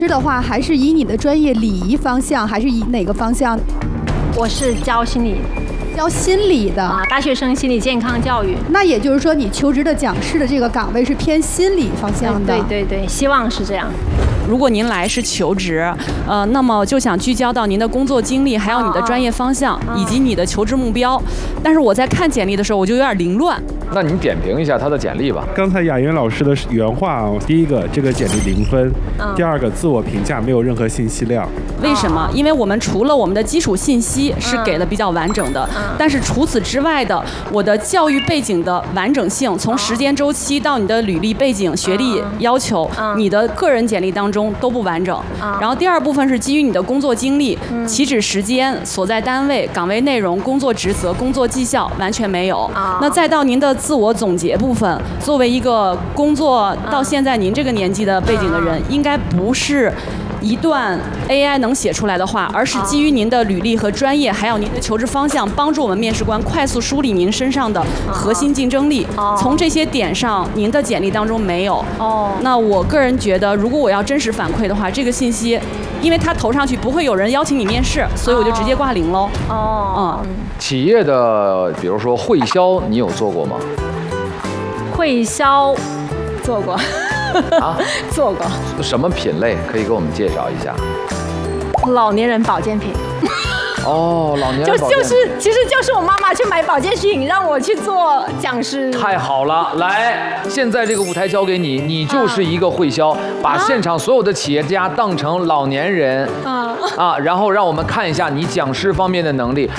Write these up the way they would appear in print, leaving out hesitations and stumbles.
师的话，还是以你的专业礼仪方向，还是以哪个方向？ 我是教心理。 教心理的大学生心理健康教育。 那也就是说，你求职的讲师的这个岗位是偏心理方向的。 对，希望是这样。 如果您来是求职，那么就想聚焦到您的工作经历，还有你的专业方向，以及你的求职目标。但是我在看简历的时候，我就有点凌乱。 那您点评一下他的简历吧。 刚才雅媛老师的原话啊，第一个，这个简历0分；第二个，自我评价没有任何信息量。 为什么？因为我们除了我们的基础信息是给的比较完整的，但是除此之外的，我的教育背景的完整性，从时间周期到你的履历背景、学历要求，你的个人简历当中都不完整。然后第二部分是基于你的工作经历、起止时间、所在单位、岗位内容、工作职责、工作绩效完全没有。那再到您的自我总结部分，作为一个工作到现在您这个年纪的背景的人，应该不是一段 AI 能写出来的话，而是基于您的履历和专业，还有您的求职方向，帮助我们面试官快速梳理您身上的核心竞争力。从这些点上，您的简历当中没有。那我个人觉得，如果我要真实反馈的话，这个信息，因为它投上去不会有人邀请你面试，所以我就直接挂0喽。 企业的，比如说会销，你有做过吗？ 会销做过。做过。 什么品类可以给我们介绍一下？ 老年人保健品。 老年人保健品其实就是我妈妈去买保健品，让我去做讲师。 太好了，来，现在这个舞台交给你，你就是一个会销，把现场所有的企业家当成老年人，然后让我们看一下你讲师方面的能力。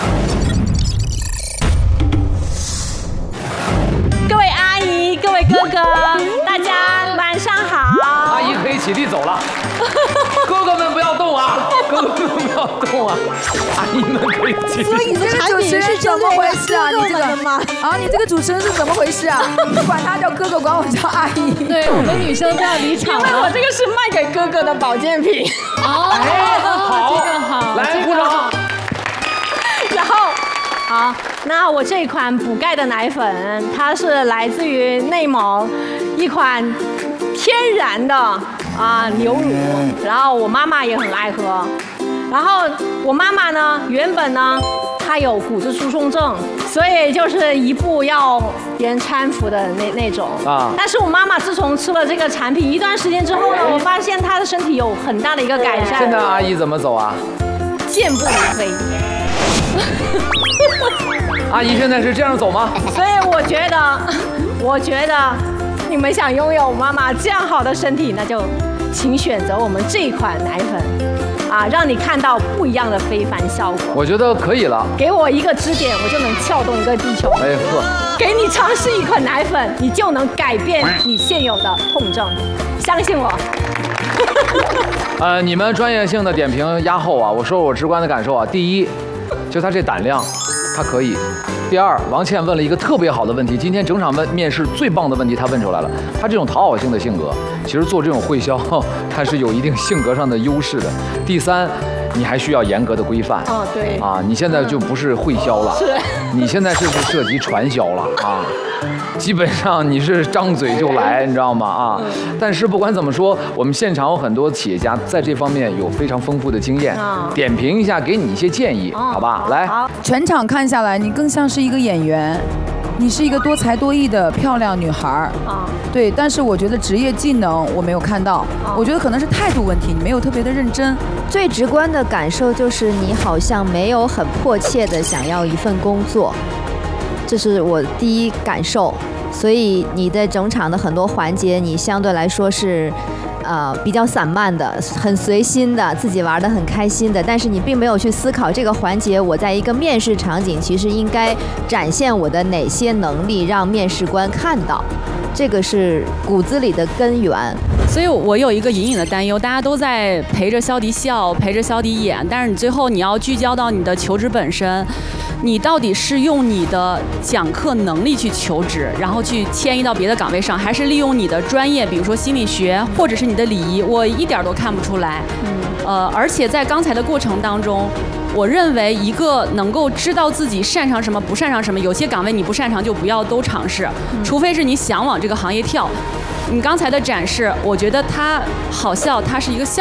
各位阿姨，各位哥哥，大家晚上好。 阿姨可以起立走了，哥哥们不要动啊，哥哥们不要动啊，阿姨们可以起立。 所以你这个主持人是怎么回事啊？你这个你这个主持人是怎么回事啊？管他叫哥哥，管我叫阿姨。 对，我们女生都要离场了。 因为我这个是卖给哥哥的保健品。 好， 这个好， 来鼓掌。 然后。好，那我这款补钙的奶粉，它是来自于内蒙一款天然的牛乳，然后我妈妈也很爱喝。然后我妈妈呢，原本呢她有骨质疏松症，所以就是一步要别人搀扶的那种。但是我妈妈自从吃了这个产品一段时间之后呢，我发现她的身体有很大的一个改善。 现在阿姨怎么走啊？ 健步如飞。 阿姨现在是这样走吗？ 所以我觉得你们想拥有妈妈这样好的身体，那就请选择我们这一款奶粉，让你看到不一样的非凡效果。 我觉得可以了。给我一个支点，我就能撬动一个地球。 哎呵， 给你尝试一款奶粉，你就能改变你现有的痛症，相信我。 你们专业性的点评压后啊，我说我直观的感受啊，第一，就他这胆量。他可以。第二，王倩问了一个特别好的问题，今天整场面试最棒的问题，他问出来了。他这种讨好性的性格，其实做这种会销，他是有一定性格上的优势的。第三，你还需要严格的规范。 对。 你现在就不是会销了，你现在是涉及传销了基本上你是张嘴就来，你知道吗？但是不管怎么说，我们现场有很多企业家在这方面有非常丰富的经验，点评一下，给你一些建议，好吧？来， 全场看下来，你更像是一个演员，你是一个多才多艺的漂亮女孩对，但是我觉得职业技能我没有看到，我觉得可能是态度问题，你没有特别的认真。 最直观的感受就是你好像没有很迫切的想要一份工作，这是我第一感受。所以你的整场的很多环节，你相对来说是，比较散漫的，很随心的，自己玩得很开心的，但是你并没有去思考这个环节，我在一个面试场景，其实应该展现我的哪些能力，让面试官看到，这个是骨子里的根源。 所以我有一个隐隐的担忧，大家都在陪着肖迪笑，陪着肖迪演，但是你最后你要聚焦到你的求职本身，你到底是用你的讲课能力去求职，然后去迁移到别的岗位上，还是利用你的专业，比如说心理学或者是你的礼仪，我一点都看不出来。而且在刚才的过程当中，我认为一个能够知道自己擅长什么不擅长什么，有些岗位你不擅长就不要都尝试，除非是你想往这个行业跳。 你刚才的展示，我觉得它好笑，它是一个笑